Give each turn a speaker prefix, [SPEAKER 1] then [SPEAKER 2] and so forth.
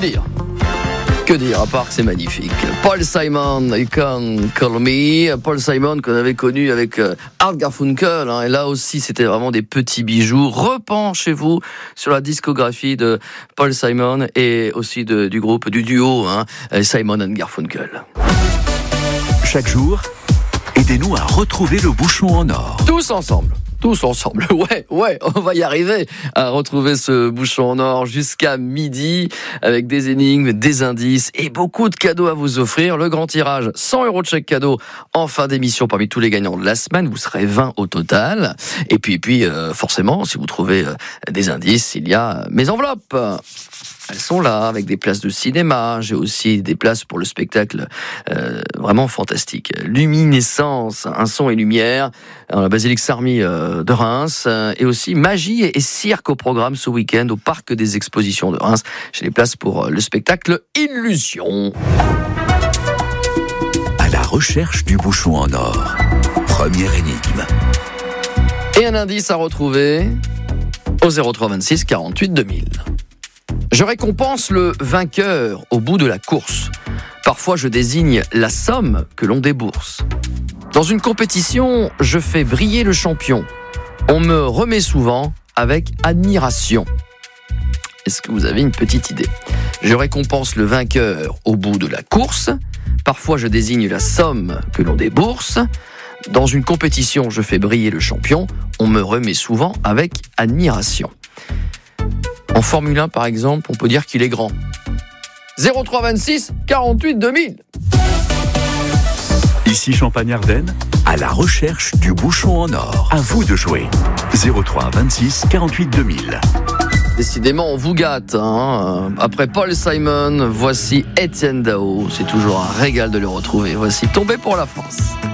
[SPEAKER 1] dire? Que dire, à part que c'est magnifique. Paul Simon, You Can Call Me. Paul Simon qu'on avait connu avec Art Garfunkel. Et là aussi, c'était vraiment des petits bijoux. Repenchez-vous sur la discographie de Paul Simon et aussi du groupe, du duo Simon and Garfunkel.
[SPEAKER 2] Chaque jour, aidez-nous à retrouver le bouchon en or.
[SPEAKER 1] Tous ensemble, ouais, on va y arriver à retrouver ce bouchon en or jusqu'à midi avec des énigmes, des indices et beaucoup de cadeaux à vous offrir. Le grand tirage, 100 € de chèque cadeau en fin d'émission parmi tous les gagnants de la semaine. Vous serez 20 au total. Et puis forcément, si vous trouvez des indices, il y a mes enveloppes. Elles sont là, avec des places de cinéma. J'ai aussi des places pour le spectacle vraiment fantastique. Luminescence, un son et lumière, dans la basilique Sarmi de Reims. Et aussi magie et cirque au programme ce week-end au Parc des Expositions de Reims. J'ai des places pour le spectacle Illusion.
[SPEAKER 2] À la recherche du bouchon en or. Première énigme.
[SPEAKER 1] Et un indice à retrouver au 03 26 48 2000. Je récompense le vainqueur au bout de la course. Parfois, je désigne la somme que l'on débourse. Dans une compétition, je fais briller le champion. On me remet souvent avec admiration. Est-ce que vous avez une petite idée ? Je récompense le vainqueur au bout de la course. Parfois, je désigne la somme que l'on débourse. Dans une compétition, je fais briller le champion. On me remet souvent avec admiration. En Formule 1, par exemple, on peut dire qu'il est grand. 03 26 48 2000.
[SPEAKER 2] Ici Champagne-Ardenne, à la recherche du bouchon en or. À vous de jouer. 03 26 48 2000.
[SPEAKER 1] Décidément, on vous gâte. Après Paul Simon, voici Etienne Dao. C'est toujours un régal de le retrouver. Voici Tombé pour la France.